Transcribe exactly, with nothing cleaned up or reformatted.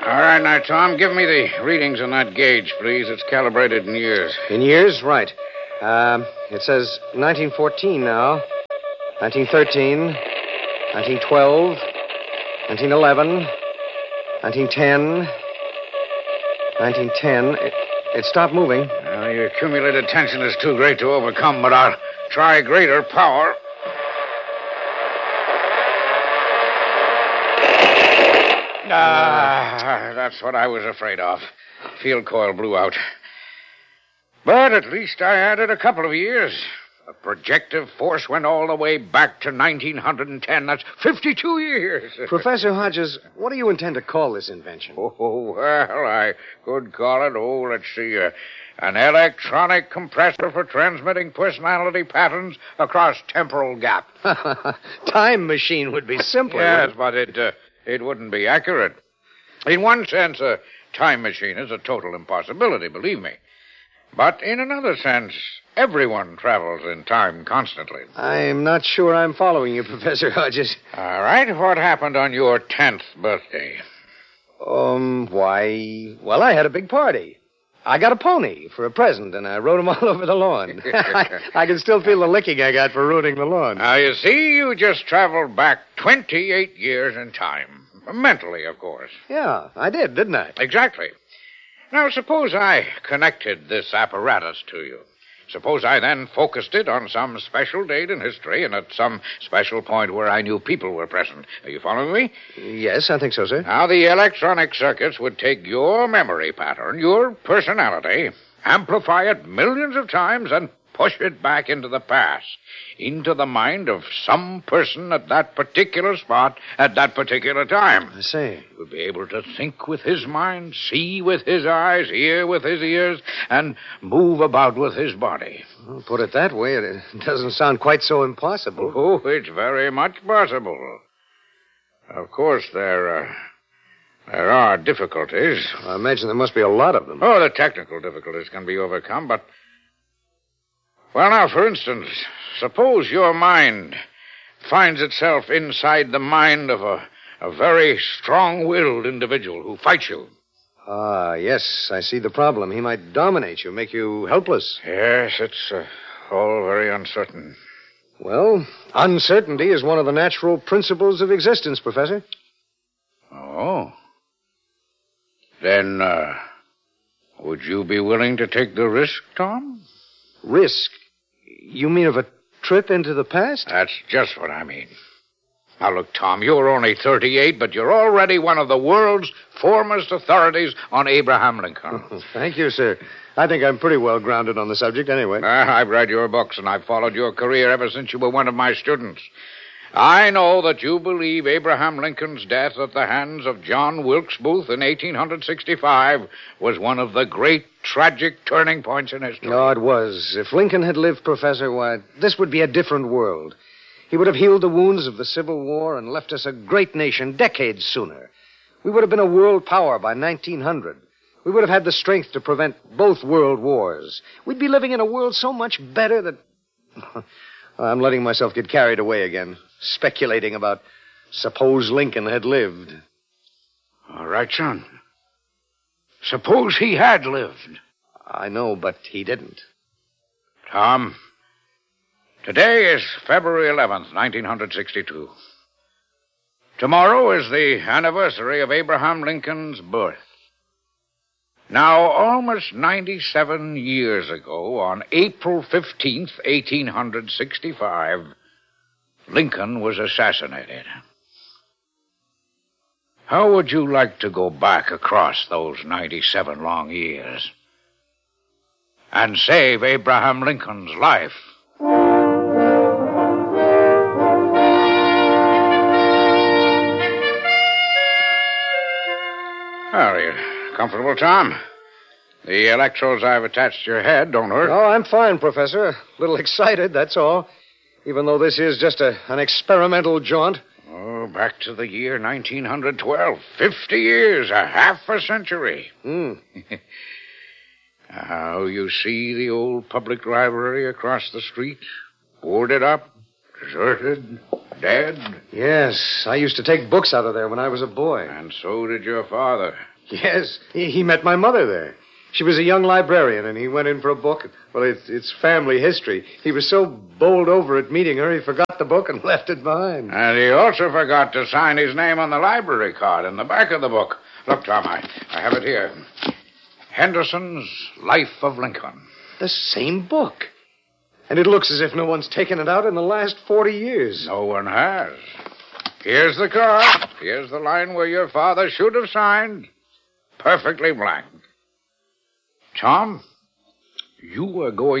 All right, now, Tom, give me the readings on that gauge, please. It's calibrated in years. In years? Right. Um, it says nineteen fourteen now. nineteen thirteen. nineteen twelve. nineteen eleven. nineteen ten. nineteen ten. It, it stopped moving. Well, your accumulated tension is too great to overcome, but I'll try greater power. Ah, that's what I was afraid of. Field coil blew out. But at least I added a couple of years. The projective force went all the way back to nineteen ten. That's fifty-two years. Professor Hodges, what do you intend to call this invention? Oh, well, I could call it, oh, let's see, uh, an electronic compressor for transmitting personality patterns across temporal gap. Time machine would be simpler. Yes, but it, uh, it wouldn't be accurate. In one sense, a time machine is a total impossibility, believe me. But in another sense, everyone travels in time constantly. I'm not sure I'm following you, Professor Hodges. All right, what happened on your tenth birthday? Um, why, well, I had a big party. I got a pony for a present, and I rode him all over the lawn. I, I can still feel the licking I got for ruining the lawn. Now, you see, you just traveled back twenty-eight years in time. Mentally, of course. Yeah, I did, didn't I? Exactly. Now, suppose I connected this apparatus to you. Suppose I then focused it on some special date in history and at some special point where I knew people were present. Are you following me? Yes, I think so, sir. Now, the electronic circuits would take your memory pattern, your personality, amplify it millions of times, and push it back into the past, into the mind of some person at that particular spot at that particular time. I see. You would be able to think with his mind, see with his eyes, hear with his ears, and move about with his body. Well, put it that way, it doesn't sound quite so impossible. Oh, it's very much possible. Of course, there, uh, there are difficulties. I imagine there must be a lot of them. Oh, the technical difficulties can be overcome, but... Well, now, for instance, suppose your mind finds itself inside the mind of a, a very strong-willed individual who fights you. Ah, yes, I see the problem. He might dominate you, make you helpless. Yes, it's uh, all very uncertain. Well, uncertainty is one of the natural principles of existence, Professor. Oh. Then, uh, would you be willing to take the risk, Tom? Risk? You mean of a trip into the past? That's just what I mean. Now, look, Tom, you're only thirty-eight, but you're already one of the world's foremost authorities on Abraham Lincoln. Thank you, sir. I think I'm pretty well grounded on the subject anyway. Uh, I've read your books, and I've followed your career ever since you were one of my students. I know that you believe Abraham Lincoln's death at the hands of John Wilkes Booth in eighteen sixty-five was one of the great tragic turning points in history. No, it was. If Lincoln had lived, Professor, why, this would be a different world. He would have healed the wounds of the Civil War and left us a great nation decades sooner. We would have been a world power by nineteen hundred. We would have had the strength to prevent both world wars. We'd be living in a world so much better that... I'm letting myself get carried away again, speculating about suppose Lincoln had lived. All right, son. Suppose he had lived. I know, but he didn't. Tom, today is February eleventh, nineteen sixty-two. Tomorrow is the anniversary of Abraham Lincoln's birth. Now, almost ninety-seven years ago, on April fifteenth, eighteen sixty-five, Lincoln was assassinated. How would you like to go back across those ninety-seven long years and save Abraham Lincoln's life? Are you comfortable, Tom? The electrodes I've attached to your head don't hurt. Oh, I'm fine, Professor. A little excited, that's all. Even though this is just a, an experimental jaunt. Oh, back to the year nineteen twelve. Fifty years, a half a century. Hmm. Now, you see the old public library across the street? Boarded up, deserted, dead. Yes, I used to take books out of there when I was a boy. And so did your father. Yes, he, he met my mother there. She was a young librarian, and he went in for a book. Well, it's, it's family history. He was so bowled over at meeting her, he forgot the book and left it behind. And he also forgot to sign his name on the library card in the back of the book. Look, Tom, I, I have it here. Henderson's Life of Lincoln. The same book. And it looks as if no one's taken it out in the last forty years. No one has. Here's the card. Here's the line where your father should have signed. Perfectly blank. Tom, you were going